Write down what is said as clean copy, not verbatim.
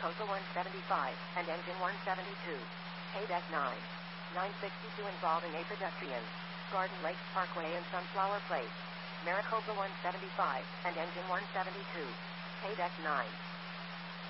Maricopa 175, and engine 172. Paydeck 9. 962 involving a pedestrian. Garden Lakes Parkway and Sunflower Place. Maricopa 175, and engine 172. Paydeck 9.